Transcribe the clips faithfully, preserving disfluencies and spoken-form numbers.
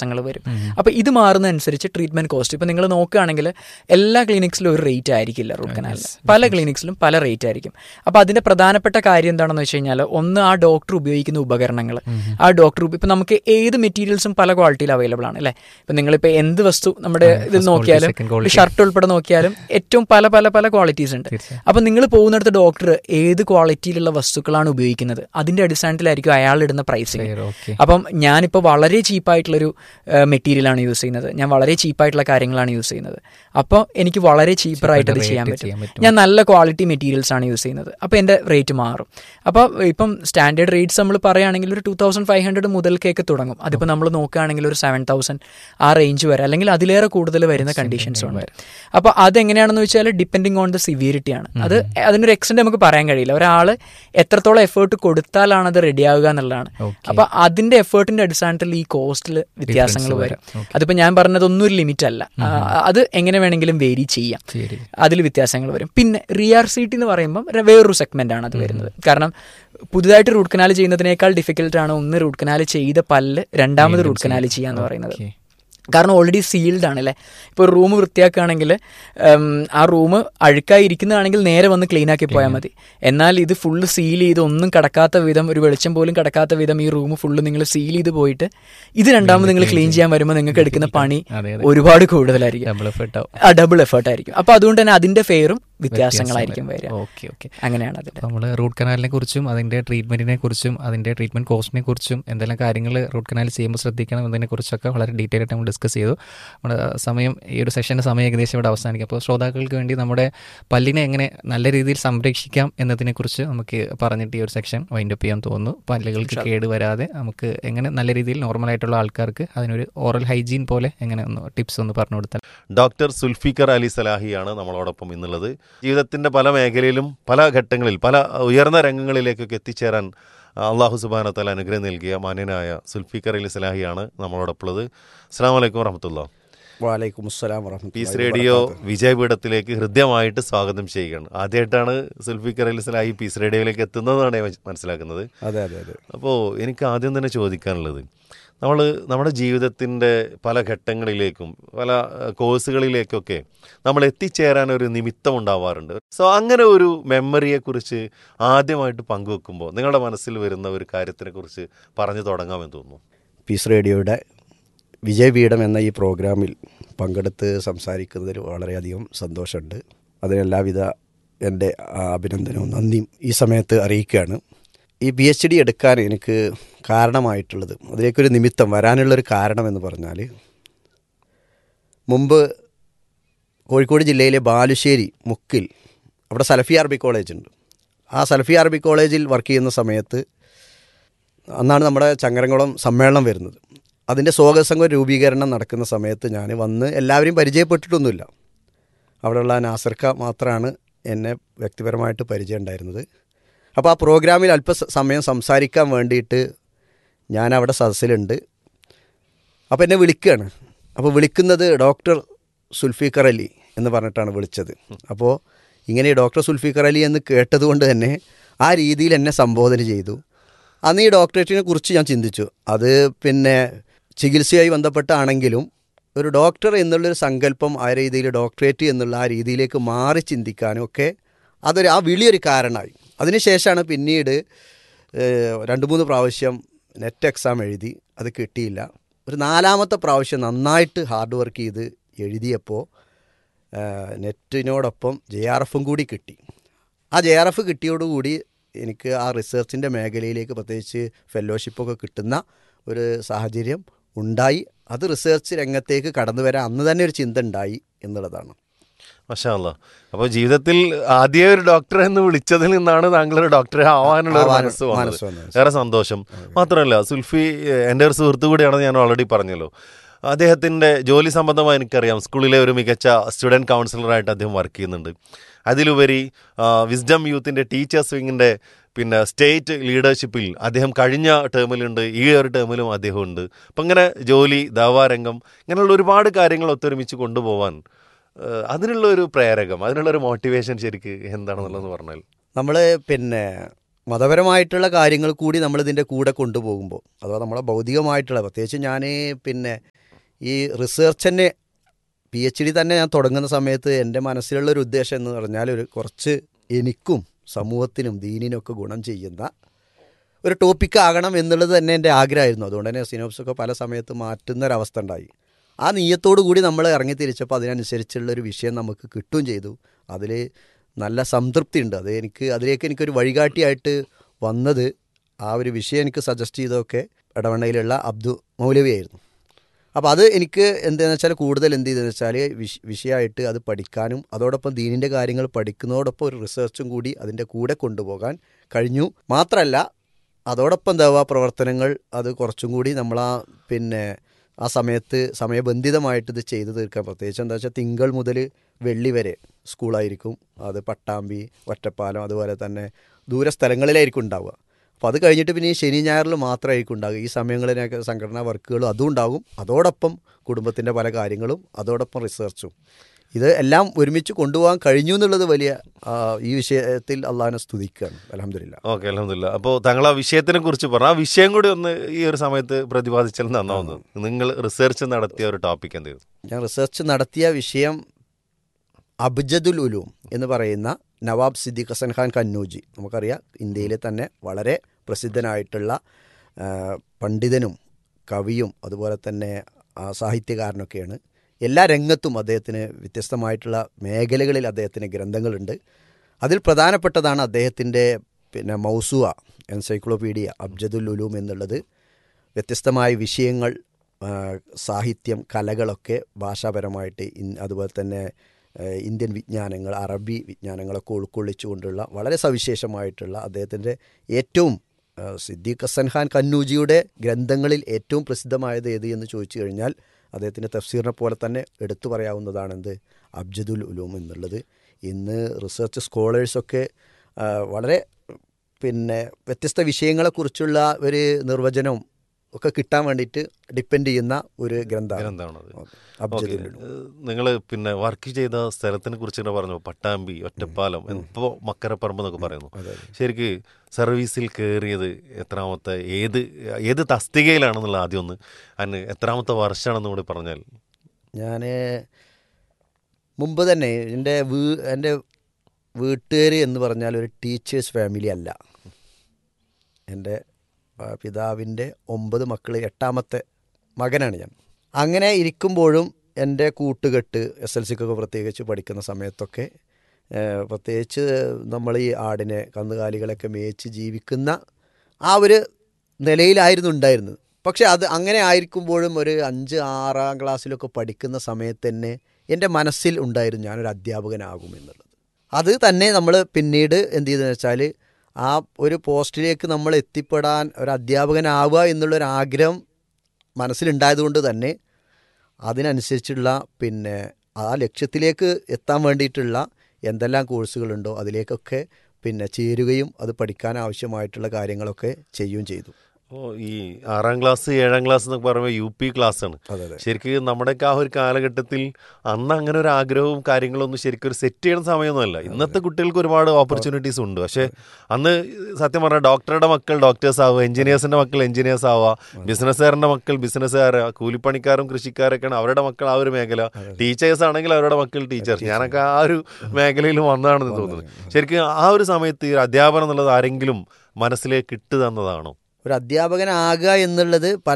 വ്യത്യാസങ്ങൾ വരും. അപ്പോൾ ഇത് മാറുന്നതനുസരിച്ച് ട്രീറ്റ്മെൻറ്റ് കോസ്റ്റ് ഇപ്പോൾ നിങ്ങൾ നോക്കുകയാണെങ്കിൽ എല്ലാ ക്ലിനിക്സിലും ഒരു റേറ്റ് ആയിരിക്കില്ല റൂട്ട് കനാലിന്. പല ക്ലിനിക്സിലും പല റേറ്റ് ആയിരിക്കും. അപ്പോൾ അതിൻ്റെ പ്രധാനപ്പെട്ട കാര്യം എന്താണെന്ന് വെച്ച് കഴിഞ്ഞാൽ ഒന്ന് ആ ഡോക്ടർ ഉപയോഗിക്കുന്ന ഉപകരണങ്ങൾ, ആ ഡോക്ടർ ഇപ്പം നമുക്ക് ഏത് മെറ്റീരിയൽസും പല ക്വാളിറ്റിയിൽ അവൈലബിൾ ആണ് അല്ലേ. ഇപ്പം നിങ്ങളിപ്പോൾ എന്ത് വസ്തു നമ്മുടെ ഇതിൽ നോക്കിയാലും ഷർട്ട് ഉൾപ്പെടെ നോക്കിയാലും ഏറ്റവും പല പല പല ക്വാളിറ്റീസ് ഉണ്ട്. അപ്പം നിങ്ങൾ പോകുന്നിടത്ത് ഡോക്ടർ ഏത് ക്വാളിറ്റിയിലുള്ള വസ്തുക്കളാണ് ഉപയോഗിക്കുന്നത് അതിൻ്റെ അടിസ്ഥാനത്തിലായിരിക്കും അയാൾ ഇടുന്ന പ്രൈസിങ്. അപ്പം ഞാനിപ്പോൾ വളരെ ചീപ്പായിട്ടുള്ളൊരു മെറ്റീരിയലാണ് യൂസ് ചെയ്യുന്നത്, ഞാൻ വളരെ ചീപ്പായിട്ടുള്ള കാര്യങ്ങളാണ് യൂസ് ചെയ്യുന്നത്, അപ്പോൾ എനിക്ക് വളരെ ചീപ്പറായിട്ട് അത് ചെയ്യാൻ പറ്റും. ഞാൻ നല്ല ക്വാളിറ്റി മെറ്റീരിയൽസ് ആണ് യൂസ് ചെയ്യുന്നത്, അപ്പോൾ എൻ്റെ റേറ്റ് മാറും. അപ്പോൾ ഇപ്പം സ്റ്റാൻഡേർഡ് റേറ്റ്സ് നമ്മൾ പറയുകയാണെങ്കിൽ ഒരു ടു തൗസൻഡ് ഫൈവ് ഹൺഡ്രഡ് മുതൽക്കേക്ക് തുടങ്ങും. അതിപ്പോൾ നമ്മൾ നോക്കുകയാണെങ്കിൽ ഒരു സെവൻ തൗസൻഡ് ആ റേഞ്ച് വരെ അല്ലെങ്കിൽ അതിലേറെ കൂടുതൽ വരുന്ന കണ്ടീഷൻസ് ഉണ്ട്. അപ്പോൾ അതെങ്ങനെയാണെന്ന് വെച്ചാൽ ഡിപ്പെൻഡിങ് ഓൺ ദ സിവിയറിറ്റിയാണ്. അത് അതിനൊരു എക്സ്റ്റെൻറ്റ് നമുക്ക് പറയാൻ കഴിയില്ല. ഒരാൾ എത്രത്തോളം എഫേർട്ട് കൊടുത്താലാണ് അത് റെഡിയാവുക എന്നുള്ളതാണ്. അപ്പോൾ അതിൻ്റെ എഫേർട്ടിൻ്റെ അടിസ്ഥാനത്തിൽ ഈ കോസ്റ്റിൽ വ്യത്യാസങ്ങൾ വരും. അതിപ്പോൾ ഞാൻ പറഞ്ഞതൊന്നും ഒരു ലിമിറ്റ് അല്ല, അത് എങ്ങനെ വേണമെങ്കിലും വേരി ചെയ്യാം, അതിൽ വ്യത്യാസങ്ങൾ വരും. പിന്നെ റി ആർ സി ടി എന്ന് പറയുമ്പം വേറൊരു സെഗ്മെൻ്റ് ആണ് അത് വരുന്നത്. കാരണം പുതുതായിട്ട് റൂട്ട് കനാൽ ചെയ്യുന്നതിനേക്കാൾ ഡിഫിക്കൽട്ടാണ് ഒന്ന് റൂട്ട് കനാൽ ചെയ്ത പല്ല് രണ്ടാമത് റൂട്ട് കനാൽ ചെയ്യുക എന്ന് പറയുന്നത്. കാരണം ഓൾറെഡി സീൽഡ് ആണല്ലേ. ഇപ്പോൾ റൂം വൃത്തിയാക്കുകയാണെങ്കിൽ ആ റൂം അഴുക്കായി ഇരിക്കുന്നതാണെങ്കിൽ നേരെ വന്ന് ക്ലീൻ ആക്കി പോയാൽ മതി. എന്നാൽ ഇത് ഫുള്ള് സീൽ ചെയ്ത് ഒന്നും കടക്കാത്ത വിധം, ഒരു വെളിച്ചം പോലും കടക്കാത്ത വിധം ഈ റൂം ഫുള്ള് നിങ്ങൾ സീൽ ചെയ്ത് പോയിട്ട് ഇത് രണ്ടാമത് നിങ്ങൾ ക്ലീൻ ചെയ്യാൻ വരുമ്പോൾ നിങ്ങൾക്ക് എടുക്കുന്ന പണി ഒരുപാട് കൂടുതലായിരിക്കും, ആ ഡബിൾ എഫേർട്ടായിരിക്കും. അപ്പോൾ അതുകൊണ്ട് തന്നെ അതിൻ്റെ ഫെയറും വ്യത്യാസങ്ങളായിരിക്കും വരിക. ഓക്കെ ഓക്കെ അങ്ങനെയാണ് അതിൻ്റെ. നമ്മൾ റൂട്ട് കനാലിനെ കുറിച്ചും അതിൻ്റെ ട്രീറ്റ്മെൻറ്റിനെ കുറിച്ചും അതിൻ്റെ ട്രീറ്റ്മെൻറ്റ് കോസ്റ്റിനെ കുറിച്ചും എന്തെല്ലാം കാര്യങ്ങൾ റൂട്ട് കനാൽ ചെയ്യുമ്പോൾ ശ്രദ്ധിക്കണം എന്നതിനെ കുറിച്ചൊക്കെ വളരെ ഡീറ്റെയിൽ ആയിട്ട് നമ്മൾ ഡിസ്കസ് ചെയ്തു. നമ്മുടെ സമയം, ഈ ഒരു സെഷൻ്റെ സമയം ഏകദേശം ഇവിടെ അവസാനിക്കും. അപ്പോൾ ശ്രോതാക്കൾക്ക് വേണ്ടി നമ്മുടെ പല്ലിനെ എങ്ങനെ നല്ല രീതിയിൽ സംരക്ഷിക്കാം എന്നതിനെക്കുറിച്ച് നമുക്ക് പറഞ്ഞിട്ട് ഈ ഒരു സെക്ഷൻ വൈൻഡ് അപ്പ് ചെയ്യാൻ തോന്നുന്നു. പല്ലുകൾക്ക് കേട് വരാതെ നമുക്ക് എങ്ങനെ നല്ല രീതിയിൽ നോർമലായിട്ടുള്ള ആൾക്കാർക്ക് അതിനൊരു ഓറൽ ഹൈജീൻ പോലെ എങ്ങനെ ഒന്ന് ടിപ്സ് ഒന്ന് പറഞ്ഞു കൊടുത്താൽ. ഡോക്ടർ സുൽഫിക്കർ അലി സലാഹിയാണ് നമ്മളോടൊപ്പം ഇന്നുള്ളത്. ജീവിതത്തിൻ്റെ പല മേഖലയിലും പല ഘട്ടങ്ങളിൽ പല ഉയർന്ന രംഗങ്ങളിലേക്കൊക്കെ എത്തിച്ചേരാൻ അള്ളാഹു സുബ്ഹാനഹു വ തആല അനുഗ്രഹം നൽകിയ മാന്യനായ സുൽഫിക്കർ അലി സലാഹിയാണ് നമ്മളോടൊപ്പം ഉള്ളത്. അസ്സലാമു അലൈക്കും വറഹ്മത്തുള്ളാഹി. വഅലൈക്കും അസ്സലാം വറഹ്മത്തുള്ളാഹി. പീസ് റേഡിയോ വിജയപീഠത്തിലേക്ക് ഹൃദ്യമായിട്ട് സ്വാഗതം ചെയ്യുകയാണ്. ആദ്യമായിട്ടാണ് സുൽഫിക്കർ അലി സലാഹി പീസ് റേഡിയോയിലേക്ക് എത്തുന്നതാണ് ഞാൻ മനസ്സിലാക്കുന്നത്. അതെ അതെ അതെ. അപ്പോൾ എനിക്ക് ആദ്യം തന്നെ ചോദിക്കാനുള്ളത്, നമ്മൾ നമ്മുടെ ജീവിതത്തിൻ്റെ പല ഘട്ടങ്ങളിലേക്കും പല കോഴ്സുകളിലേക്കൊക്കെ നമ്മൾ എത്തിച്ചേരാൻ ഒരു നിമിത്തം ഉണ്ടാവാറുണ്ട്. സോ അങ്ങനെ ഒരു മെമ്മറിയെക്കുറിച്ച് ആദ്യമായിട്ട് പങ്കുവെക്കുമ്പോൾ നിങ്ങളുടെ മനസ്സിൽ വരുന്ന ഒരു കാര്യത്തിനെക്കുറിച്ച് പറഞ്ഞു തുടങ്ങാമെന്ന് തോന്നുന്നു. പീസ് റേഡിയോയുടെ വിജയപീഠം എന്ന ഈ പ്രോഗ്രാമിൽ പങ്കെടുത്ത് സംസാരിക്കുന്നതിൽ വളരെയധികം സന്തോഷമുണ്ട്. അതിനെല്ലാവിധ എൻ്റെ അഭിനന്ദനവും നന്ദിയും ഈ സമയത്ത് അറിയിക്കുകയാണ്. ഈ പി എച്ച് ഡി എടുക്കാൻ എനിക്ക് കാരണമായിട്ടുള്ളത്, അതിലേക്കൊരു നിമിത്തം വരാനുള്ളൊരു കാരണം എന്ന് പറഞ്ഞാൽ, മുമ്പ് കോഴിക്കോട് ജില്ലയിലെ ബാലുശ്ശേരി മുക്കിൽ അവിടെ സലഫി അറബി കോളേജ് ഉണ്ട്. ആ സലഫി അറബി കോളേജിൽ വർക്ക് ചെയ്യുന്ന സമയത്ത് അന്നാണ് നമ്മുടെ ചങ്ങരംകുളം സമ്മേളനം വരുന്നത്. അതിൻ്റെ സ്വാഗതസംഘ രൂപീകരണം നടക്കുന്ന സമയത്ത് ഞാൻ വന്ന് എല്ലാവരെയും പരിചയപ്പെട്ടിട്ടൊന്നുമില്ല. അവിടെയുള്ള നാസർക്ക മാത്രമാണ് എന്നെ വ്യക്തിപരമായിട്ട് പരിചയം ഉണ്ടായിരുന്നത്. അപ്പോൾ ആ പ്രോഗ്രാമിൽ അല്പസമയം സംസാരിക്കാൻ വേണ്ടിയിട്ട് ഞാൻ അവിടെ സദസ്സിലുണ്ട്. അപ്പോൾ എന്നെ വിളിക്കുകയാണ്. അപ്പോൾ വിളിക്കുന്നത് ഡോക്ടർ സുൽഫിക്കർ അലി എന്ന് പറഞ്ഞിട്ടാണ് വിളിച്ചത്. അപ്പോൾ ഇങ്ങനെ ഡോക്ടർ സുൽഫിക്കർ അലി എന്ന് കേട്ടത് കൊണ്ട് തന്നെ ആ രീതിയിൽ എന്നെ സംബോധന ചെയ്തു. അന്ന് ഈ ഡോക്ടറേറ്റിനെ കുറിച്ച് ഞാൻ ചിന്തിച്ചു. അത് പിന്നെ ചികിത്സയായി ബന്ധപ്പെട്ടാണെങ്കിലും ഒരു ഡോക്ടർ എന്നുള്ളൊരു സങ്കല്പം ആ രീതിയിൽ ഡോക്ടറേറ്റ് എന്നുള്ള ആ രീതിയിലേക്ക് മാറി ചിന്തിക്കാനും ഒക്കെ അതൊരു ആ വിളിയൊരു കാരണമായി. അതിനുശേഷമാണ് പിന്നീട് രണ്ട് മൂന്ന് പ്രാവശ്യം നെറ്റ് എക്സാം എഴുതി, അത് കിട്ടിയില്ല. ഒരു നാലാമത്തെ പ്രാവശ്യം നന്നായിട്ട് ഹാർഡ് വർക്ക് ചെയ്ത് എഴുതിയപ്പോൾ നെറ്റിനോടൊപ്പം ജെ ആർ എഫും കൂടി കിട്ടി. ആ ജെ ആർ എഫ് കിട്ടിയോടുകൂടി എനിക്ക് ആ റിസർച്ചിൻ്റെ മേഖലയിലേക്ക് പ്രത്യേകിച്ച് ഫെലോഷിപ്പൊക്കെ കിട്ടുന്ന ഒരു സാഹചര്യം ഉണ്ടായി. അത് റിസർച്ച് രംഗത്തേക്ക് കടന്നു വരാൻ അന്ന് തന്നെ ഒരു ചിന്ത ഉണ്ടായി എന്നുള്ളതാണ്. മാഷാ അല്ലാഹ്. അപ്പോൾ ജീവിതത്തിൽ ആദ്യ ഒരു ഡോക്ടർ എന്ന് വിളിച്ചതിൽ നിന്നാണ് താങ്കളൊരു ഡോക്ടറെ ആവാനുള്ള ഒരു മനസ്സ് വന്നത്. ഏറെ സന്തോഷം. മാത്രമല്ല സുൽഫി എൻ്റെ ഒരു സുഹൃത്തു കൂടിയാണെന്ന് ഞാൻ ഓൾറെഡി പറഞ്ഞല്ലോ. അദ്ദേഹത്തിൻ്റെ ജോലി സംബന്ധമായി എനിക്കറിയാം. സ്കൂളിലെ ഒരു മികച്ച സ്റ്റുഡൻറ്റ് കൗൺസിലറായിട്ട് അദ്ദേഹം വർക്ക് ചെയ്യുന്നുണ്ട്. അതിലുപരി വിസ്ഡം യൂത്തിൻ്റെ ടീച്ചേഴ്സ് വിങ്ങിൻ്റെ പിന്നെ സ്റ്റേറ്റ് ലീഡർഷിപ്പിൽ അദ്ദേഹം കഴിഞ്ഞ ടേമിലുണ്ട്, ഈ ഒരു ടേമിലും അദ്ദേഹം ഉണ്ട്. അപ്പം ഇങ്ങനെ ജോലി, ദാവാരംഗം, ഇങ്ങനെയുള്ള ഒരുപാട് കാര്യങ്ങൾ ഒത്തൊരുമിച്ച് കൊണ്ടുപോകാൻ അതിനുള്ളൊരു പ്രേരകം, അതിനുള്ളൊരു മോട്ടിവേഷൻ ശരിക്ക് എന്താണെന്നുള്ളതെന്ന് പറഞ്ഞാൽ, നമ്മൾ പിന്നെ മതപരമായിട്ടുള്ള കാര്യങ്ങൾ കൂടി നമ്മളിതിൻ്റെ കൂടെ കൊണ്ടുപോകുമ്പോൾ അഥവാ നമ്മളെ ഭൗതികമായിട്ടുള്ള പ്രത്യേകിച്ച് ഞാൻ പിന്നെ ഈ റിസർച്ച് തന്നെ പി എച്ച് ഡി തന്നെ ഞാൻ തുടങ്ങുന്ന സമയത്ത് എൻ്റെ മനസ്സിലുള്ളൊരു ഉദ്ദേശം എന്ന് പറഞ്ഞാൽ ഒരു കുറച്ച് എനിക്കും സമൂഹത്തിനും ദീനിനൊക്കെ ഗുണം ചെയ്യുന്ന ഒരു ടോപ്പിക് ആകണം എന്നുള്ളത് തന്നെ എൻ്റെ ആഗ്രഹമായിരുന്നു. അതുകൊണ്ട് തന്നെ സിനോപ്സൊക്കെ പല സമയത്ത് മാറ്റുന്നൊരവസ്ഥ ഉണ്ടായി. ആ നീയത്തോടു കൂടി നമ്മൾ ഇറങ്ങി തിരിച്ചപ്പോൾ അതിനനുസരിച്ചുള്ളൊരു വിഷയം നമുക്ക് കിട്ടുകയും ചെയ്തു. അതിൽ നല്ല സംതൃപ്തി ഉണ്ട്. അത് എനിക്ക് അതിലേക്ക് എനിക്കൊരു വഴികാട്ടിയായിട്ട് വന്നത് ആ ഒരു വിഷയം എനിക്ക് സജസ്റ്റ് ചെയ്തതൊക്കെ ഇടവണ്ണയിലുള്ള അബ്ദു മൗലവിയായിരുന്നു. അപ്പോൾ അത് എനിക്ക് എന്താണെന്ന് വെച്ചാൽ കൂടുതൽ എന്ത് ചെയ്തെന്ന് വെച്ചാൽ വിഷ വിഷയമായിട്ട് അത് പഠിക്കാനും അതോടൊപ്പം ദീനിൻ്റെ കാര്യങ്ങൾ പഠിക്കുന്നതോടൊപ്പം ഒരു റിസർച്ചും കൂടി അതിൻ്റെ കൂടെ കൊണ്ടുപോകാൻ കഴിഞ്ഞു. മാത്രമല്ല അതോടൊപ്പം ദവാ പ്രവർത്തനങ്ങൾ അത് കുറച്ചും കൂടി നമ്മളാ പിന്നെ ആ സമയത്ത് സമയബന്ധിതമായിട്ട് ഇത് ചെയ്തു തീർക്കാൻ, പ്രത്യേകിച്ച് എന്താ വെച്ചാൽ തിങ്കൾ മുതൽ വെള്ളി വരെ സ്കൂളായിരിക്കും. അത് പട്ടാമ്പി, ഒറ്റപ്പാലം, അതുപോലെ തന്നെ ദൂര സ്ഥലങ്ങളിലായിരിക്കും ഉണ്ടാവുക. അപ്പോൾ അത് കഴിഞ്ഞിട്ട് പിന്നെ ഈ ശനി ഞായറിൽ മാത്രമായിരിക്കും ഉണ്ടാകുക. ഈ സമയങ്ങളിലൊക്കെ സംഘടനാ വർക്കുകളും അതും ഉണ്ടാകും. അതോടൊപ്പം കുടുംബത്തിൻ്റെ പല കാര്യങ്ങളും അതോടൊപ്പം റിസർച്ചും ഇത് എല്ലാം ഒരുമിച്ച് കൊണ്ടുപോകാൻ കഴിഞ്ഞു എന്നുള്ളത് വലിയ ഈ വിഷയത്തിൽ അള്ളാഹിനെ സ്തുതിക്കുകയാണ്. അൽഹംദുലില്ലാ. ഓക്കെ, അൽഹംദുലില്ലാ. അപ്പോൾ താങ്കൾ ആ വിഷയത്തിനെ കുറിച്ച് പറഞ്ഞു. ആ വിഷയം കൂടി ഒന്ന് ഈ ഒരു സമയത്ത് പ്രതിപാദിച്ചാൽ നന്നാവുന്നത്. നിങ്ങൾ റിസർച്ച് നടത്തിയ ഒരു ടോപ്പിക് എന്തായിരുന്നു? ഞാൻ റിസർച്ച് നടത്തിയ വിഷയം അബ്ജദുൽ ഉലൂം എന്ന് പറയുന്ന നവാബ് സിദ്ദീഖ് ഹസൻ ഖാൻ കന്നൂജി, നമുക്കറിയാം ഇന്ത്യയിലെ തന്നെ വളരെ പ്രസിദ്ധനായിട്ടുള്ള പണ്ഡിതനും കവിയും അതുപോലെ തന്നെ സാഹിത്യകാരനൊക്കെയാണ്. എല്ലാ രംഗത്തും അദ്ദേഹത്തിന് വ്യത്യസ്തമായിട്ടുള്ള മേഖലകളിൽ അദ്ദേഹത്തിന് ഗ്രന്ഥങ്ങളുണ്ട്. അതിൽ പ്രധാനപ്പെട്ടതാണ് അദ്ദേഹത്തിൻ്റെ പിന്നെ മൗസുവ എൻസൈക്ലോപീഡിയ അബ്ജദുൽ ഉലൂം എന്നുള്ളത്. വ്യത്യസ്തമായ വിഷയങ്ങൾ, സാഹിത്യം, കലകളൊക്കെ ഭാഷാപരമായിട്ട് അതുപോലെ തന്നെ ഇന്ത്യൻ വിജ്ഞാനങ്ങൾ, അറബി വിജ്ഞാനങ്ങളൊക്കെ ഉൾക്കൊള്ളിച്ചുകൊണ്ടുള്ള വളരെ സവിശേഷമായിട്ടുള്ള അദ്ദേഹത്തിൻ്റെ ഏറ്റവും സിദ്ദീഖ് ഹസൻ ഖാൻ കന്നൂജിയുടെ ഗ്രന്ഥങ്ങളിൽ ഏറ്റവും പ്രസിദ്ധമായത് ഏത് എന്ന് ചോദിച്ചു കഴിഞ്ഞാൽ അദ്ദേഹത്തിൻ്റെ തഫ്സീറിനെ പോലെ തന്നെ എടുത്തു പറയാവുന്നതാണെന്ത് അബ്ജദുൽ ഉലൂം എന്നുള്ളത്. ഇന്ന് റിസർച്ച് സ്കോളേഴ്സൊക്കെ വളരെ പിന്നെ വ്യത്യസ്ത വിഷയങ്ങളെക്കുറിച്ചുള്ള ഒരു നിർവചനം ഒക്കെ കിട്ടാൻ വേണ്ടിയിട്ട് ഡിപ്പെൻഡ് ചെയ്യുന്ന ഒരു ഗ്രന്ഥമാണത്. നിങ്ങൾ പിന്നെ വർക്ക് ചെയ്ത സ്ഥലത്തിനെ കുറിച്ച് പറഞ്ഞു, പട്ടാമ്പി, ഒറ്റപ്പാലം, ഇപ്പോൾ മക്കരപ്പറമ്പ് എന്നൊക്കെ പറയുന്നു. ശരിക്ക് സർവീസിൽ കയറിയത് എത്രാമത്തെ ഏത് ഏത് തസ്തികയിലാണെന്നുള്ള ആദ്യം ഒന്ന് അതിന് എത്രാമത്തെ വർഷമാണെന്ന് കൂടി പറഞ്ഞാൽ. ഞാൻ മുമ്പ് തന്നെ എൻ്റെ വീ എൻ്റെ വീട്ടുകാർ എന്ന് പറഞ്ഞാൽ ഒരു ടീച്ചേഴ്സ് ഫാമിലി അല്ല. എൻ്റെ പിതാവിൻ്റെ ഒമ്പത് മക്കൾ എട്ടാമത്തെ മകനാണ് ഞാൻ. അങ്ങനെ ഇരിക്കുമ്പോഴും എൻ്റെ കൂട്ടുകെട്ട് എസ് എൽ സിക്കൊക്കെ പ്രത്യേകിച്ച് പഠിക്കുന്ന സമയത്തൊക്കെ പ്രത്യേകിച്ച് നമ്മൾ ഈ ആടിനെ കന്നുകാലികളൊക്കെ മേയിച്ച് ജീവിക്കുന്ന ആ ഒരു നിലയിലായിരുന്നു ഉണ്ടായിരുന്നത്. പക്ഷെ അത് അങ്ങനെ ആയിരിക്കുമ്പോഴും ഒരു അഞ്ച് ആറാം ക്ലാസ്സിലൊക്കെ പഠിക്കുന്ന സമയത്ത് തന്നെ എൻ്റെ മനസ്സിൽ ഉണ്ടായിരുന്നു ഞാനൊരു അധ്യാപകനാകുമെന്നുള്ളത്. അത് തന്നെ നമ്മൾ പിന്നീട് എന്ത് ചെയ്തെന്ന് വെച്ചാൽ ആ ഒരു പോസ്റ്റിലേക്ക് നമ്മൾ എത്തിപ്പെടാൻ ഒരു അധ്യാപകനാവുക എന്നുള്ളൊരാഗ്രഹം മനസ്സിലുണ്ടായതുകൊണ്ട് തന്നെ അതിനനുസരിച്ചുള്ള പിന്നെ ആ ലക്ഷ്യത്തിലേക്ക് എത്താൻ വേണ്ടിയിട്ടുള്ള എന്തെല്ലാം കോഴ്സുകളുണ്ടോ അതിലേക്കൊക്കെ പിന്നെ ചേരുകയും അത് പഠിക്കാൻ ആവശ്യമായിട്ടുള്ള കാര്യങ്ങളൊക്കെ ചെയ്യുകയും ചെയ്തു. അപ്പോൾ ഈ ആറാം ക്ലാസ് ഏഴാം ക്ലാസ് എന്നൊക്കെ പറയുമ്പോൾ യു പി ക്ലാസ് ആണ്. ശരിക്കും നമ്മുടെയൊക്കെ ആ ഒരു കാലഘട്ടത്തിൽ അന്ന് അങ്ങനെ ഒരു ആഗ്രഹവും കാര്യങ്ങളൊന്നും ശരിക്കും ഒരു സെറ്റ് ചെയ്യുന്ന സമയമൊന്നുമല്ല. ഇന്നത്തെ കുട്ടികൾക്ക് ഒരുപാട് ഓപ്പർച്യൂണിറ്റീസ് ഉണ്ട്. പക്ഷേ അന്ന് സത്യം പറഞ്ഞാൽ ഡോക്ടറുടെ മക്കൾ ഡോക്ടേഴ്സ് ആവുക, എഞ്ചിനീയേഴ്സിൻ്റെ മക്കൾ എഞ്ചിനീയേഴ്സ് ആവുക, ബിസിനസ്സുകാരൻ്റെ മക്കൾ ബിസിനസ്സുകാർ, കൂലിപ്പണിക്കാരും കൃഷിക്കാരൊക്കെയാണ് അവരുടെ മക്കൾ ആ ഒരു മേഖല, ടീച്ചേഴ്സ് ആണെങ്കിൽ അവരുടെ മക്കൾ ടീച്ചേഴ്സ്. ഞാനൊക്കെ ആ ഒരു മേഖലയിൽ വന്നതാണെന്ന് തോന്നുന്നത്. ശരിക്കും ആ ഒരു സമയത്ത് ഈ അധ്യാപനം എന്നുള്ളത് ആരെങ്കിലും മനസ്സിലേക്ക് ഇട്ട് തന്നതാണോ? ഒരു അധ്യാപകനാകുക എന്നുള്ളത് പല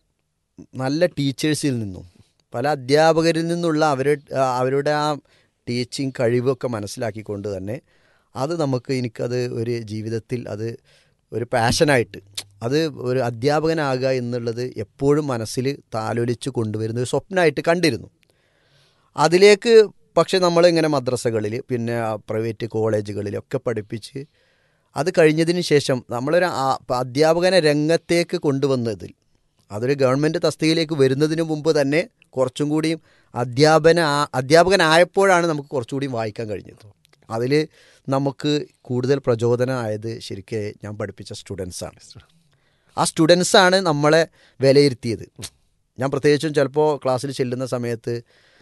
നല്ല ടീച്ചേഴ്സിൽ നിന്നും പല അധ്യാപകരിൽ നിന്നുള്ള അവർ അവരുടെ ആ ടീച്ചിങ് കഴിവൊക്കെ മനസ്സിലാക്കിക്കൊണ്ട് തന്നെ അത് നമുക്ക് എനിക്കത് ഒരു ജീവിതത്തിൽ അത് ഒരു പാഷനായിട്ട് അത് ഒരു അധ്യാപകനാകുക എന്നുള്ളത് എപ്പോഴും മനസ്സിൽ താലോലിച്ച് കൊണ്ടുവരുന്ന ഒരു സ്വപ്നമായിട്ട് കണ്ടിരുന്നു. അതിലേക്ക് പക്ഷെ നമ്മളിങ്ങനെ മദ്രസകളിൽ പിന്നെ പ്രൈവറ്റ് കോളേജുകളിലൊക്കെ പഠിപ്പിച്ച് അത് കഴിഞ്ഞതിന് ശേഷം നമ്മളൊരു അധ്യാപകനെ രംഗത്തേക്ക് കൊണ്ടുവന്നതിൽ അതൊരു ഗവൺമെൻറ് തസ്തികയിലേക്ക് വരുന്നതിന് മുമ്പ് തന്നെ കുറച്ചും കൂടിയും അധ്യാപന അധ്യാപകനായപ്പോഴാണ് നമുക്ക് കുറച്ചുകൂടി വായിക്കാൻ കഴിഞ്ഞത്. അതിൽ നമുക്ക് കൂടുതൽ പ്രചോദനമായത് ശരിക്കും ഞാൻ പഠിപ്പിച്ച സ്റ്റുഡൻസാണ്. ആ സ്റ്റുഡൻസാണ് നമ്മളെ വിലയിരുത്തിയത്. ഞാൻ പ്രത്യേകിച്ചും ചിലപ്പോൾ ക്ലാസ്സിൽ ചെല്ലുന്ന സമയത്ത്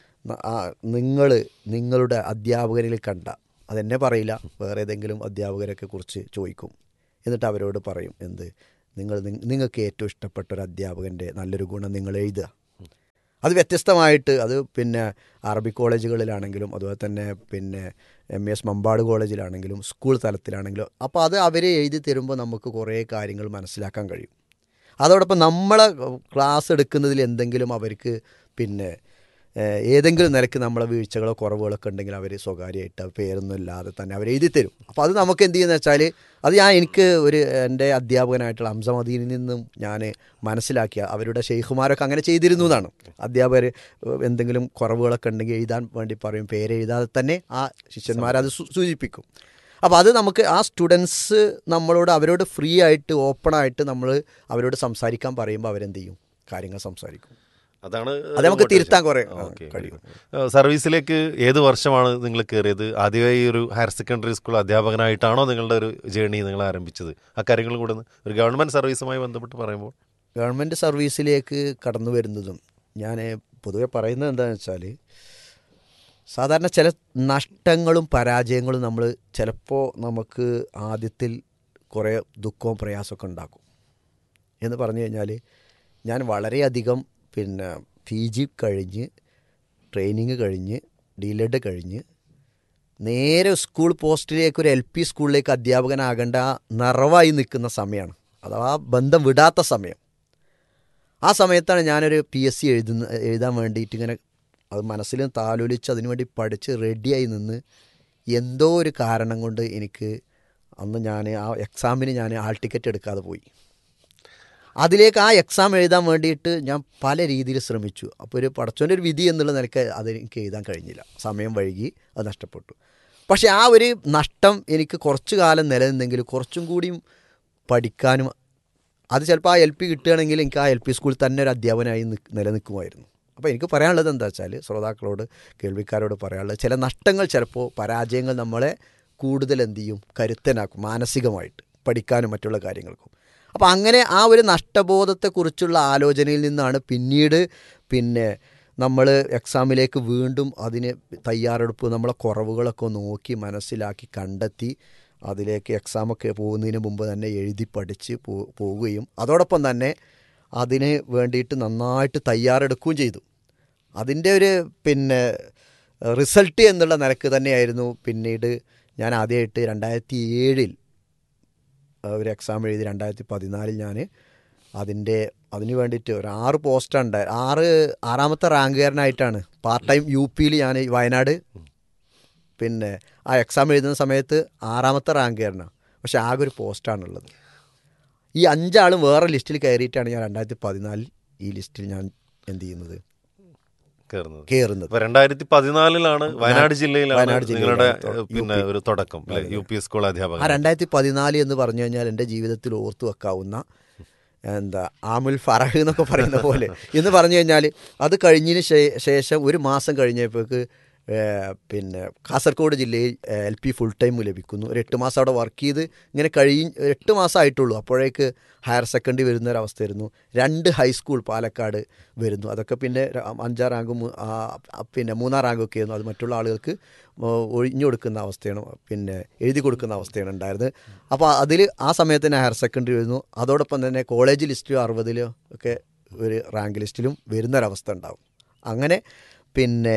നിങ്ങൾ നിങ്ങളുടെ അധ്യാപകരിൽ കണ്ട അതെന്നെ പറയില്ല, വേറെ ഏതെങ്കിലും അധ്യാപകരൊക്കെ കുറിച്ച് ചോദിക്കും. എന്നിട്ട് അവരോട് പറയും എന്ത്, നിങ്ങൾ നിങ്ങൾക്ക് ഏറ്റവും ഇഷ്ടപ്പെട്ട ഒരു അധ്യാപകൻ്റെ നല്ലൊരു ഗുണം നിങ്ങൾ എഴുതുക. അത് വ്യത്യസ്തമായിട്ട് അത് പിന്നെ അറബിക് കോളേജുകളിലാണെങ്കിലും അതുപോലെ തന്നെ പിന്നെ എം എസ് മമ്പാട് കോളേജിലാണെങ്കിലും സ്കൂൾ തലത്തിലാണെങ്കിലും അപ്പോൾ അത് അവർ എഴുതി തരുമ്പോൾ നമുക്ക് കുറേ കാര്യങ്ങൾ മനസ്സിലാക്കാൻ കഴിയും. അതോടൊപ്പം നമ്മളെ ക്ലാസ് എടുക്കുന്നതിൽ എന്തെങ്കിലും അവർക്ക് പിന്നെ ഏതെങ്കിലും നിലയ്ക്ക് നമ്മളെ വീഴ്ചകളോ കുറവുകളൊക്കെ ഉണ്ടെങ്കിൽ അവർ സ്വകാര്യമായിട്ട് പേരൊന്നും ഇല്ലാതെ തന്നെ അവർ എഴുതി തരും. അപ്പോൾ അത് നമുക്ക് എന്ത് ചെയ്യുന്നത് വെച്ചാൽ അത് ഞാൻ എനിക്ക് ഒരു എൻ്റെ അധ്യാപകനായിട്ടുള്ള ഹംസ മദീനിൽ നിന്നും ഞാൻ മനസ്സിലാക്കിയ അവരുടെ ഷെയ്ഖുമാരൊക്കെ അങ്ങനെ ചെയ്തിരുന്നു എന്നാണ്. അധ്യാപകർ എന്തെങ്കിലും കുറവുകളൊക്കെ ഉണ്ടെങ്കിൽ എഴുതാൻ വേണ്ടി പറയും, പേരെഴുതാതെ തന്നെ ആ ശിഷ്യന്മാരത് സൂചിപ്പിക്കും. അപ്പോൾ അത് നമുക്ക് ആ സ്റ്റുഡൻസ് നമ്മളോട് അവരോട് ഫ്രീ ആയിട്ട് ഓപ്പണായിട്ട് നമ്മൾ അവരോട് സംസാരിക്കാൻ പറയുമ്പോൾ അവരെന്ത് ചെയ്യും, കാര്യങ്ങൾ സംസാരിക്കും. അതാണ് അത് നമുക്ക് തിരുത്താൻ കുറേ കഴിയും. സർവീസിലേക്ക് ഏത് വർഷമാണ് നിങ്ങൾ കയറിയത്? ആദ്യമായി ഒരു ഹയർ സെക്കൻഡറി സ്കൂൾ അധ്യാപകനായിട്ടാണോ നിങ്ങളുടെ ഒരു ജേണി നിങ്ങൾ ആരംഭിച്ചത്? ആ കാര്യങ്ങൾ കൂടെ ഒരു ഗവൺമെൻറ് സർവീസുമായി ബന്ധപ്പെട്ട് പറയുമ്പോൾ. ഗവൺമെൻറ് സർവീസിലേക്ക് കടന്നു വരുന്നതും ഞാൻ പൊതുവെ പറയുന്നത് എന്താണെന്ന് വെച്ചാൽ, സാധാരണ ചില നഷ്ടങ്ങളും പരാജയങ്ങളും നമ്മൾ ചിലപ്പോൾ നമുക്ക് ആദ്യത്തിൽ കുറേ ദുഃഖവും പ്രയാസമൊക്കെ ഉണ്ടാക്കും. എന്ന് പറഞ്ഞു കഴിഞ്ഞാൽ ഞാൻ വളരെയധികം പിന്നെ പി ജി കഴിഞ്ഞ് ട്രെയിനിങ് കഴിഞ്ഞ് ഡി കഴിഞ്ഞ് നേരെ സ്കൂൾ പോസ്റ്റിലേക്ക് ഒരു എൽ പി സ്കൂളിലേക്ക് അധ്യാപകനാകേണ്ട നിറവായി നിൽക്കുന്ന സമയമാണ്, അഥവാ ബന്ധം വിടാത്ത സമയം. ആ സമയത്താണ് ഞാനൊരു പി എസ് സി എഴുതുന്ന എഴുതാൻ വേണ്ടിയിട്ട് ഇങ്ങനെ അത് മനസ്സിലും താലോലിച്ച് അതിനുവേണ്ടി പഠിച്ച് റെഡിയായി നിന്ന് എന്തോ ഒരു കാരണം കൊണ്ട് എനിക്ക് അന്ന് ഞാൻ ആ എക്സാമിന് ഞാൻ ആൾ ടിക്കറ്റ് എടുക്കാതെ പോയി. അതിലേക്ക് ആ എക്സാം എഴുതാൻ വേണ്ടിയിട്ട് ഞാൻ പല രീതിയിൽ ശ്രമിച്ചു. അപ്പോൾ ഒരു പടച്ചോൻ്റെ ഒരു വിധി എന്നുള്ള നിലയ്ക്ക് അത് എനിക്ക് എഴുതാൻ കഴിഞ്ഞില്ല, സമയം വൈകി, അത് നഷ്ടപ്പെട്ടു. പക്ഷേ ആ ഒരു നഷ്ടം എനിക്ക് കുറച്ചു കാലം നിലനിന്നെങ്കിൽ കുറച്ചും കൂടിയും പഠിക്കാനും അത് ചിലപ്പോൾ ആ എൽ പി കിട്ടുകയാണെങ്കിൽ എനിക്ക് ആ എൽ പി സ്കൂളിൽ തന്നെ ഒരു അധ്യാപകനായി നിലനിൽക്കുമായിരുന്നു. അപ്പോൾ എനിക്ക് പറയാനുള്ളത് എന്താ വെച്ചാൽ, ശ്രോതാക്കളോട് കേൾവിക്കാരോട് പറയാനുള്ളത്, ചില നഷ്ടങ്ങൾ ചിലപ്പോൾ പരാജയങ്ങൾ നമ്മളെ കൂടുതൽ എന്ത് ചെയ്യും, കരുത്തനാക്കും മാനസികമായിട്ട് പഠിക്കാനും മറ്റുള്ള കാര്യങ്ങൾക്കും. അപ്പോൾ അങ്ങനെ ആ ഒരു നഷ്ടബോധത്തെക്കുറിച്ചുള്ള ആലോചനയിൽ നിന്നാണ് പിന്നീട് പിന്നെ നമ്മൾ എക്സാമിലേക്ക് വീണ്ടും അതിന് തയ്യാറെടുപ്പ്, നമ്മളെ കുറവുകളൊക്കെ നോക്കി മനസ്സിലാക്കി കണ്ടെത്തി അതിലേക്ക് എക്സാമൊക്കെ പോകുന്നതിന് മുമ്പ് തന്നെ എഴുതി പഠിച്ച് പോവുകയും അതോടൊപ്പം തന്നെ അതിന് വേണ്ടിയിട്ട് നന്നായിട്ട് തയ്യാറെടുക്കുകയും ചെയ്തു. അതിൻ്റെ ഒരു പിന്നെ റിസൾട്ട് എന്നുള്ള നിലക്ക് തന്നെയായിരുന്നു പിന്നീട് ഞാൻ ആദ്യമായിട്ട് രണ്ടായിരത്തി ഏഴിൽ ഒരു എക്സാം എഴുതി. രണ്ടായിരത്തി പതിനാലിൽ ഞാൻ അതിൻ്റെ അതിന് വേണ്ടിയിട്ട് ഒരു ആറ് പോസ്റ്റാണ് ഉണ്ടായത്. ആറ് ആറാമത്തെ റാങ്കുകാരനായിട്ടാണ് പാർട്ട് ടൈം യു പിയിൽ ഞാൻ വയനാട് പിന്നെ ആ എക്സാം എഴുതുന്ന സമയത്ത് ആറാമത്തെ റാങ്കുകാരനാണ്. പക്ഷെ ആകെ ഒരു പോസ്റ്റാണുള്ളത്. ഈ അഞ്ചാളും വേറെ ലിസ്റ്റിൽ കയറിയിട്ടാണ് ഞാൻ രണ്ടായിരത്തി പതിനാലിൽ ഈ ലിസ്റ്റിൽ ഞാൻ എന്ത് ചെയ്യുന്നത് കയറുന്നത്. രണ്ടായിരത്തി പതിനാലിലാണ് വയനാട് ജില്ലയിലാണ് നിങ്ങളുടെ പിന്നെ ഒരു തുടക്കം യു പി സ്കൂൾ അധ്യാപകൻ. ആ രണ്ടായിരത്തി പതിനാല് എന്ന് പറഞ്ഞു കഴിഞ്ഞാൽ എൻ്റെ ജീവിതത്തിൽ ഓർത്തു വെക്കാവുന്ന എന്താ ആമുൽ ഫറഹ് എന്നൊക്കെ പറയുന്ന പോലെ എന്ന് പറഞ്ഞു കഴിഞ്ഞാൽ അത് കഴിഞ്ഞതിന് ശേഷം ഒരു മാസം കഴിഞ്ഞപ്പോഴേക്ക് പിന്നെ കാസർഗോഡ് ജില്ലയിൽ എൽ പി ഫുൾ ടൈം ലഭിക്കുന്നു. ഒരു എട്ട് മാസം അവിടെ വർക്ക് ചെയ്ത് ഇങ്ങനെ കഴിഞ്ഞ് എട്ട് മാസം ആയിട്ടുള്ളൂ. അപ്പോഴേക്ക് ഹയർ സെക്കൻഡറി വരുന്ന ഒരവസ്ഥയായിരുന്നു. രണ്ട് ഹൈസ്കൂൾ പാലക്കാട് വരുന്നു. അതൊക്കെ പിന്നെ അഞ്ചാം റാങ്കും പിന്നെ മൂന്നാം റാങ്കൊക്കെ ആയിരുന്നു. അത് മറ്റുള്ള ആളുകൾക്ക് ഒഴിഞ്ഞു കൊടുക്കുന്ന അവസ്ഥയാണ്, പിന്നെ എഴുതി കൊടുക്കുന്ന അവസ്ഥയാണ് ഉണ്ടായിരുന്നത്. അപ്പോൾ അതിൽ ആ സമയത്ത് തന്നെ ഹയർ സെക്കൻഡറി വരുന്നു. അതോടൊപ്പം തന്നെ കോളേജ് ലിസ്റ്റിലും അറുപതിലോ ഒക്കെ ഒരു റാങ്ക് ലിസ്റ്റിലും വരുന്നൊരവസ്ഥ ഉണ്ടാവും. അങ്ങനെ പിന്നെ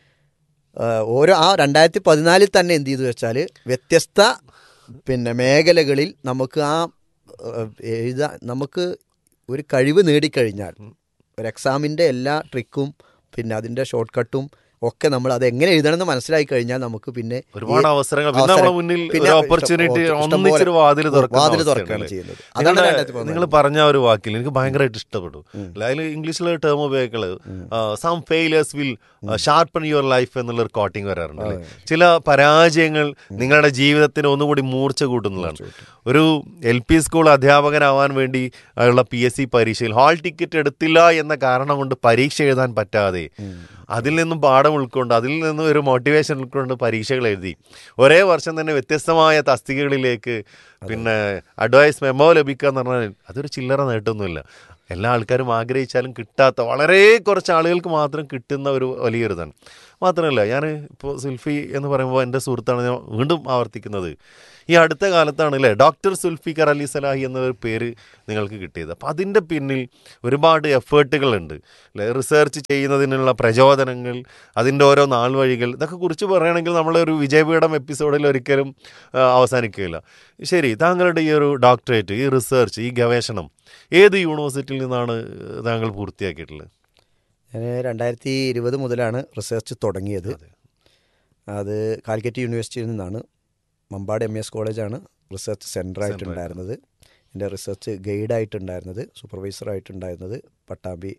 ഓരോ ആ രണ്ടായിരത്തി പതിനാലിൽ തന്നെ എന്ത് ചെയ്തു വെച്ചാൽ വ്യത്യസ്ത പിന്നെ മേഖലകളിൽ നമുക്ക് ആ എഴുതാ നമുക്ക് ഒരു കഴിവ് നേടിക്കഴിഞ്ഞാൽ ഒരു എക്സാമിൻ്റെ എല്ലാ ട്രിക്കും പിന്നെ അതിൻ്റെ ഷോർട്ട് കട്ടും ഒക്കെ നമ്മൾ അത് എങ്ങനെ എഴുതണമെന്ന് മനസ്സിലാക്കി കഴിഞ്ഞാൽ നമുക്ക് പിന്നെ ഒരുപാട് അവസരങ്ങൾ തുറക്കുകയാണ് ചെയ്യുന്നത്. നിങ്ങൾ പറഞ്ഞ ഒരു വാക്കിൽ എനിക്ക് ഭയങ്കരമായിട്ട് ഇഷ്ടപ്പെട്ടു. അതിൽ ഇംഗ്ലീഷിലെ ടേം ഉപയോഗിക്കുന്നത് some failures will sharpen your life എന്നുള്ള ഒരു കോട്ടിങ് വരാറുണ്ട്. ചില പരാജയങ്ങൾ നിങ്ങളുടെ ജീവിതത്തിന് ഒന്നുകൂടി മൂർച്ച കൂട്ടുന്നതാണ്. ഒരു എൽ പി സ്കൂൾ അധ്യാപകനാവാൻ വേണ്ടി ഉള്ള പി എസ് സി പരീക്ഷയിൽ ഹാൾ ടിക്കറ്റ് എടുത്തില്ല എന്ന കാരണം കൊണ്ട് പരീക്ഷ എഴുതാൻ പറ്റാതെ അതിൽ നിന്നും പാഠം ഉൾക്കൊണ്ട് അതിൽ നിന്നും ഒരു മോട്ടിവേഷൻ ഉൾക്കൊണ്ട് പരീക്ഷകൾ എഴുതി ഒരേ വർഷം തന്നെ വ്യത്യസ്തമായ തസ്തികകളിലേക്ക് പിന്നെ അഡ്വൈസ് മെമ്മോ ലഭിക്കുക എന്ന് പറഞ്ഞാൽ അതൊരു ചില്ലറ നേട്ടമൊന്നുമില്ല. എല്ലാ ആൾക്കാരും ആഗ്രഹിച്ചാലും കിട്ടാത്ത വളരെ കുറച്ച് ആളുകൾക്ക് മാത്രം കിട്ടുന്ന ഒരു വലിയൊരിതാണ്. മാത്രമല്ല ഞാൻ ഇപ്പോൾ സുൽഫി എന്ന് പറയുമ്പോൾ എൻ്റെ സുഹൃത്താണ് ഞാൻ വീണ്ടും ആവർത്തിക്കുന്നത്, ഈ അടുത്ത കാലത്താണ് അല്ലേ ഡോക്ടർ സുൽഫിക്കർ അലി സലാഹി എന്നൊരു പേര് നിങ്ങൾക്ക് കിട്ടിയത്. അപ്പോൾ അതിൻ്റെ പിന്നിൽ ഒരുപാട് എഫേർട്ടുകളുണ്ട് അല്ലേ, റിസർച്ച് ചെയ്യുന്നതിനുള്ള പ്രചോദനങ്ങൾ, അതിൻ്റെ ഓരോ നാൾ വഴികൾ, ഇതൊക്കെ കുറിച്ച് പറയുകയാണെങ്കിൽ നമ്മളൊരു വിജയപീഠം എപ്പിസോഡിൽ ഒരിക്കലും അവസാനിക്കുകയില്ല. ശരി, താങ്കളുടെ ഈ ഒരു ഡോക്ടറേറ്റ്, ഈ റിസർച്ച്, ഈ ഗവേഷണം ഏത് യൂണിവേഴ്സിറ്റിയിൽ നിന്നാണ് താങ്കൾ പൂർത്തിയാക്കിയിട്ടുള്ളത്? ഞാൻ രണ്ടായിരത്തി ഇരുപത് മുതലാണ് റിസർച്ച് തുടങ്ങിയത്. അത് കാലിക്കറ്റ് യൂണിവേഴ്സിറ്റിയിൽ നിന്നാണ്. മമ്പാട് എം എസ് കോളേജാണ് റിസർച്ച് സെൻ്ററായിട്ടുണ്ടായിരുന്നത്. എൻ്റെ റിസർച്ച് ഗൈഡായിട്ടുണ്ടായിരുന്നത്, സൂപ്പർവൈസറായിട്ടുണ്ടായിരുന്നത് പട്ടാമ്പി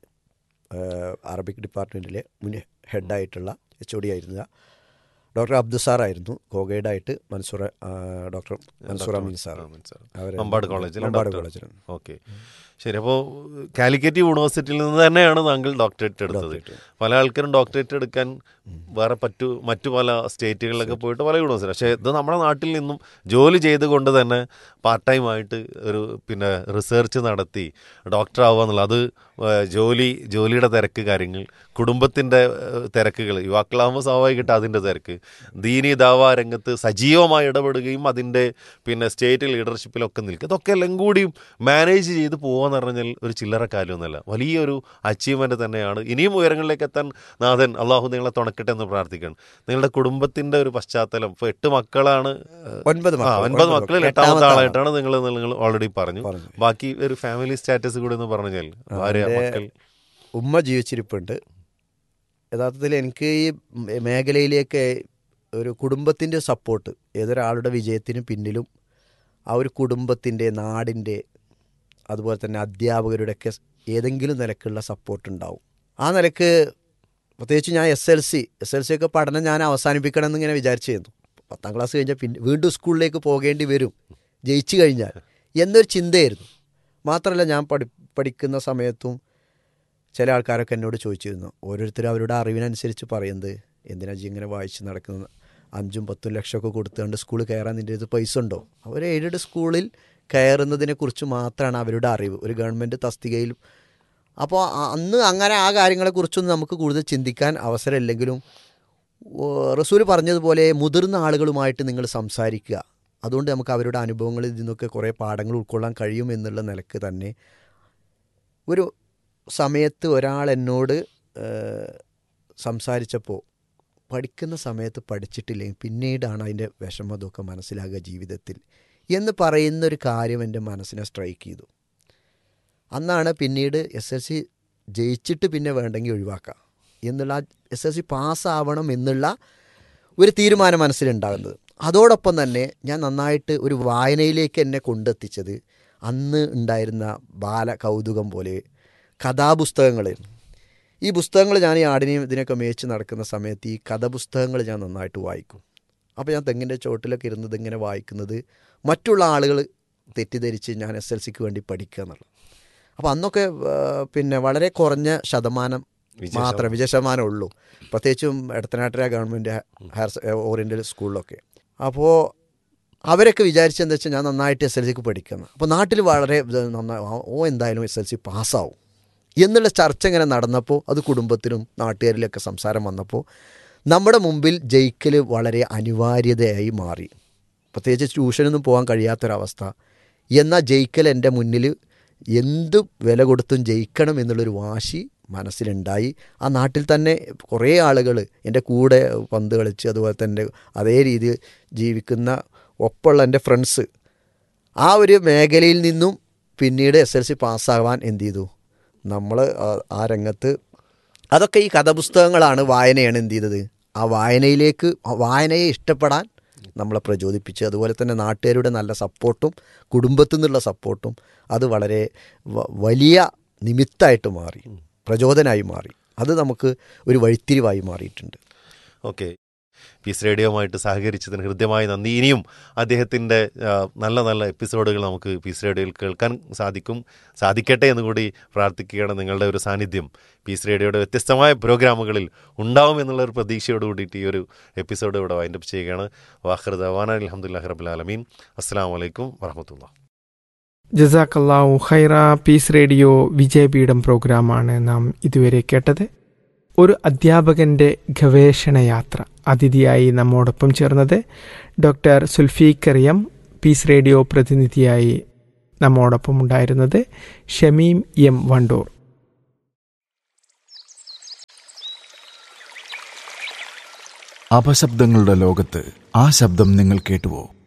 അറബിക് ഡിപ്പാർട്ട്മെൻറ്റിലെ മുൻ ഹെഡായിട്ടുള്ള എച്ച് ഒ ഡി ആയിരുന്ന ഡോക്ടർ അബ്ദുസാറായിരുന്നു. കോ ഗൈഡായിട്ട് മൻസൂർ ഡോക്ടർ മൻസൂർ അമീൻ സാർ, അവർ മമ്പാട് കോളേജിൽ. മമ്പാട് കോളേജിലാണ്. ഓക്കെ, ശരി. അപ്പോൾ കാലിക്കറ്റ് യൂണിവേഴ്സിറ്റിയിൽ നിന്ന് തന്നെയാണ് താങ്കൾ ഡോക്ടറേറ്റ് എടുത്തത്. പല ആൾക്കാരും ഡോക്ടറേറ്റ് എടുക്കാൻ വേറെ പറ്റു മറ്റു പല സ്റ്റേറ്റുകളിലൊക്കെ പോയിട്ട് പല യൂണിവേഴ്സിറ്റി, പക്ഷേ ഇത് നമ്മുടെ നാട്ടിൽ നിന്നും ജോലി ചെയ്തുകൊണ്ട് തന്നെ പാർട്ട് ടൈം ആയിട്ട് ഒരു പിന്നെ റിസർച്ച് നടത്തി ഡോക്ടർ ആവുക എന്നുള്ളത്, അത് ജോലി ജോലിയുടെ തിരക്ക്, കാര്യങ്ങൾ, കുടുംബത്തിൻ്റെ തിരക്കുകൾ, യുവാക്കളാകുമ്പോൾ സ്വാഭാവികമായിട്ട് അതിൻ്റെ തിരക്ക്, ദീനി ദാവാ രംഗത്ത് സജീവമായി ഇടപെടുകയും അതിൻ്റെ പിന്നെ സ്റ്റേറ്റ് ലീഡർഷിപ്പിലൊക്കെ നിൽക്കുക, ഇതൊക്കെ എല്ലാം കൂടിയും മാനേജ് ചെയ്ത് പോകുക എന്ന് പറഞ്ഞാൽ ഒരു ചില്ലറ കാര്യമൊന്നുമല്ല, വലിയൊരു അച്ചീവ്മെൻ്റ് തന്നെയാണ്. ഇനിയും ഉയരങ്ങളിലേക്ക് എത്താൻ നാഥൻ അള്ളാഹു നിങ്ങളെ തുണക്കട്ടെ എന്ന് പ്രാർത്ഥിക്കണം. നിങ്ങളുടെ കുടുംബത്തിൻ്റെ ഒരു പശ്ചാത്തലം, ഇപ്പോൾ എട്ട് മക്കളാണ്, ഒൻപത് ഒൻപത് മക്കളിൽ എട്ടാമത്തെ ആളായിട്ടാണ് നിങ്ങൾ നിങ്ങൾ ഓൾറെഡി പറഞ്ഞു. ബാക്കി ഒരു ഫാമിലി സ്റ്റാറ്റസ് കൂടി എന്ന് പറഞ്ഞാൽ ഭാര്യ, മക്കൾ, ഉമ്മ ജീവിച്ചിരിപ്പുണ്ട്. യഥാർത്ഥത്തിൽ എനിക്ക് ഈ മേഖലയിലേക്ക് ഒരു കുടുംബത്തിൻ്റെ സപ്പോർട്ട്, ഏതൊരാളുടെ വിജയത്തിന് പിന്നിലും ആ ഒരു കുടുംബത്തിൻ്റെ, നാടിൻ്റെ, അതുപോലെ തന്നെ അധ്യാപകരുടെയൊക്കെ ഏതെങ്കിലും നിലക്കുള്ള സപ്പോർട്ട് ഉണ്ടാവും. ആ നിലക്ക് പ്രത്യേകിച്ച് ഞാൻ S L C S L C ഒക്കെ പഠനം ഞാൻ അവസാനിപ്പിക്കണം എന്നിങ്ങനെ വിചാരിച്ചിരുന്നു. പത്താം ക്ലാസ് കഴിഞ്ഞാൽ പിന്നെ വീണ്ടും സ്കൂളിലേക്ക് പോകേണ്ടി വരും ജയിച്ചു കഴിഞ്ഞാൽ എന്നൊരു ചിന്തയായിരുന്നു. മാത്രമല്ല ഞാൻ പഠി പഠിക്കുന്ന സമയത്തും ചില ആൾക്കാരൊക്കെ എന്നോട് ചോദിച്ചിരുന്നു, ഓരോരുത്തരും അവരുടെ അറിവിനനുസരിച്ച് പറയുന്നത്, എന്തിനാ ജി ഇങ്ങനെ വായിച്ച് നടക്കുന്നത്, അഞ്ചും പത്തും ലക്ഷമൊക്കെ കൊടുത്തുകൊണ്ട് സ്കൂളിൽ കയറാൻ നിൻ്റെ അടുത്ത് പൈസ ഉണ്ടോ? അവർ എയ്ഡഡ് സ്കൂളിൽ കയറുന്നതിനെക്കുറിച്ച് മാത്രമാണ് അവരുടെ അറിവ്, ഒരു ഗവൺമെൻറ് തസ്തികയിൽ. അപ്പോൾ അന്ന് അങ്ങനെ ആ കാര്യങ്ങളെക്കുറിച്ചൊന്നും നമുക്ക് കൂടുതൽ ചിന്തിക്കാൻ അവസരമില്ലെങ്കിലും റസൂൽ പറഞ്ഞതുപോലെ മുതിർന്ന ആളുകളുമായിട്ട് നിങ്ങൾ സംസാരിക്കുക, അതുകൊണ്ട് നമുക്ക് അവരുടെ അനുഭവങ്ങളിൽ നിന്നൊക്കെ കുറേ പാഠങ്ങൾ ഉൾക്കൊള്ളാൻ കഴിയും എന്നുള്ള നിലക്ക് തന്നെ ഒരു സമയത്ത് ഒരാൾ എന്നോട് സംസാരിച്ചപ്പോൾ, പഠിക്കുന്ന സമയത്ത് പഠിച്ചിട്ടില്ലെങ്കിൽ പിന്നീടാണ് അതിൻ്റെ വിഷമതൊക്കെ മനസ്സിലാകുക ജീവിതത്തിൽ എന്ന് പറയുന്നൊരു കാര്യം എൻ്റെ മനസ്സിനെ സ്ട്രൈക്ക് ചെയ്തു. അന്നാണ് പിന്നീട് എസ് എൽ സി ജയിച്ചിട്ട് പിന്നെ വേണ്ടെങ്കിൽ ഒഴിവാക്കാം എന്നുള്ള, എസ് എൽ സി പാസ്സാവണം എന്നുള്ള ഒരു തീരുമാനം മനസ്സിലുണ്ടാകുന്നത്. അതോടൊപ്പം തന്നെ ഞാൻ നന്നായിട്ട് ഒരു വായനയിലേക്ക് എന്നെ കൊണ്ടെത്തിച്ചത് അന്ന് ഉണ്ടായിരുന്ന ബാല കൗതുകം പോലെ കഥാപുസ്തകങ്ങളായിരുന്നു. ഈ പുസ്തകങ്ങൾ ഞാൻ ഈ ആടിനെയും ഇതിനൊക്കെ മേച്ച് നടക്കുന്ന സമയത്ത് ഈ കഥപുസ്തകങ്ങൾ ഞാൻ നന്നായിട്ട് വായിക്കും. അപ്പോൾ ഞാൻ തെങ്ങിൻ്റെ ചോട്ടിലൊക്കെ ഇരുന്നത് ഇങ്ങനെ വായിക്കുന്നത് മറ്റുള്ള ആളുകൾ തെറ്റിദ്ധരിച്ച് ഞാൻ എസ് എൽ സിക്ക് വേണ്ടി പഠിക്കുക എന്നുള്ളത്. അപ്പോൾ അന്നൊക്കെ പിന്നെ വളരെ കുറഞ്ഞ ശതമാനം മാത്രമേ വിജയ ശതമാനം ഉള്ളൂ, പ്രത്യേകിച്ചും എടത്തനാട്ടുകര ഗവൺമെൻറ് ഹയർ ഓറിയൻ്റൽ സ്കൂളിലൊക്കെ. അപ്പോൾ അവരൊക്കെ വിചാരിച്ചെന്താ വെച്ചാൽ ഞാൻ നന്നായിട്ട് എസ് എൽ സിക്ക് പഠിക്കുന്നത്, അപ്പോൾ നാട്ടിൽ വളരെ നന്നായി ഓ എന്തായാലും എസ് എൽ സി പാസ്സാവും എന്നുള്ള ചർച്ച ഇങ്ങനെ നടന്നപ്പോൾ, അത് കുടുംബത്തിലും നാട്ടുകാരിലൊക്കെ സംസാരം വന്നപ്പോൾ നമ്മുടെ മുമ്പിൽ ജയിക്കൽ വളരെ അനിവാര്യതയായി മാറി. പ്രത്യേകിച്ച് ട്യൂഷനൊന്നും പോകാൻ കഴിയാത്തൊരവസ്ഥ. എന്നാൽ ജയിക്കൽ എൻ്റെ മുന്നിൽ എന്ത് വില കൊടുത്തും ജയിക്കണം എന്നുള്ളൊരു വാശി മനസ്സിലുണ്ടായി. ആ നാട്ടിൽ തന്നെ കുറേ ആളുകൾ എൻ്റെ കൂടെ പന്ത് കളിച്ച് അതുപോലെ തന്നെ അതേ രീതിയിൽ ജീവിക്കുന്ന ഒപ്പമുള്ള എൻ്റെ ഫ്രണ്ട്സ് ആ ഒരു മേഖലയിൽ നിന്നും പിന്നീട് എസ് എൽ സി പാസ്സാവാൻ എന്ത് ചെയ്തു, നമ്മൾ ആ രംഗത്ത് അതൊക്കെ ഈ കഥപുസ്തകങ്ങളാണ്, വായനയാണ് എന്ത് ചെയ്തത്, ആ വായനയിലേക്ക് വായനയെ ഇഷ്ടപ്പെടാൻ നമ്മളെ പ്രചോദിപ്പിച്ച്. അതുപോലെ തന്നെ നാട്ടുകാരുടെ നല്ല സപ്പോർട്ടും കുടുംബത്തിൽ നിന്നുള്ള സപ്പോർട്ടും അത് വളരെ വലിയ നിമിത്തമായിട്ട് മാറി, പ്രചോദനമായി മാറി. അത് നമുക്ക് ഒരു വഴിത്തിരിവായി മാറിയിട്ടുണ്ട്. ഓക്കെ, പീസ് റേഡിയോയുമായിട്ട് സഹകരിച്ചതിന് ഹൃദ്യമായി നന്ദി. ഇനിയും അദ്ദേഹത്തിൻ്റെ നല്ല നല്ല എപ്പിസോഡുകൾ നമുക്ക് പീസ് റേഡിയോയിൽ കേൾക്കാൻ സാധിക്കും സാധിക്കട്ടെ എന്നുകൂടി പ്രാർത്ഥിക്കുകയാണ്. നിങ്ങളുടെ ഒരു സാന്നിധ്യം പീസ് റേഡിയോയുടെ വ്യത്യസ്തമായ പ്രോഗ്രാമുകളിൽ ഉണ്ടാവും എന്നുള്ളൊരു പ്രതീക്ഷയോട് കൂടിയിട്ട് ഈ ഒരു എപ്പിസോഡ് ഇവിടെ വൈൻഡപ്പ് ചെയ്യുകയാണ്. വാഖിർ ദഅ്വാനാ അൽഹംദുലില്ലാഹി റബ്ബിൽ ആലമീൻ. അസ്സലാമു അലൈക്കും വറഹ്മത്തുള്ളാഹി. ജസാക്കല്ലാഹു ഖൈറ. പീസ് റേഡിയോ വിജയപീഠം പ്രോഗ്രാമാണ് നാം ഇതുവരെ കേട്ടത്. ഒരു അധ്യാപകൻ്റെ ഗവേഷണയാത്ര. അതിഥിയായി നമ്മോടൊപ്പം ചേർന്നത് ഡോക്ടർ സുൽഫീഖറിയം. പീസ് റേഡിയോ പ്രതിനിധിയായി നമ്മോടൊപ്പം ഉണ്ടായിരുന്നത് ഷമീം എം വണ്ടൂർ. അപശബ്ദങ്ങളുടെ ലോകത്ത് ആ ശബ്ദം നിങ്ങൾ കേട്ടുവോ?